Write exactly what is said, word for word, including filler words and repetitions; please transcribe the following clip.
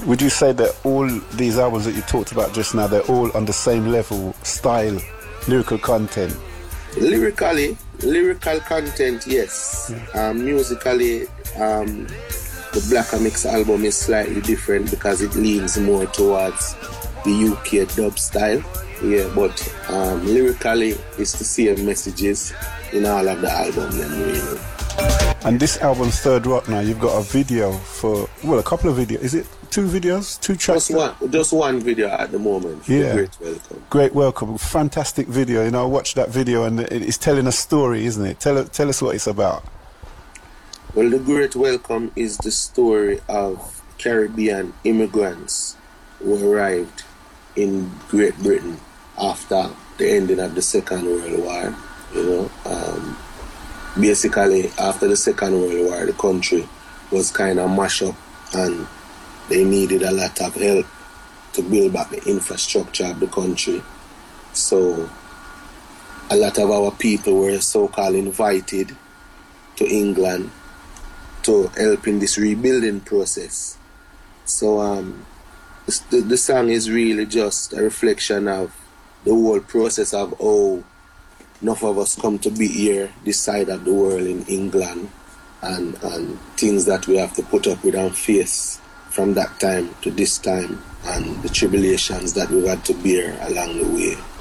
Would you say that all these albums that you talked about just now, they're all on the same level, style, lyrical content? Lyrically, lyrical content, yes. Yeah. Um, musically, um, the Black Mix album is slightly different because it leans more towards the U K dub style. Yeah, but um, lyrically, it's the same messages in all of the album. Then, really. And this album's Third Rock now, you've got a video for, well, a couple of videos. Is it two videos, two tracks? Just one, just one video at the moment. Yeah. Great Welcome. Great Welcome. Fantastic video. You know, I watched that video and it's telling a story, isn't it? Tell, tell us what it's about. Well, The Great Welcome is the story of Caribbean immigrants who arrived in Great Britain after the ending of the Second World War. You know, um, basically after the Second World War, the country was kind of mashed up and they needed a lot of help to build back the infrastructure of the country. So a lot of our people were so-called invited to England to help in this rebuilding process. So um, the, the song is really just a reflection of the whole process of how enough of us come to be here, this side of the world in England, and, and things that we have to put up with and face from that time to this time, and the tribulations that we've had to bear along the way.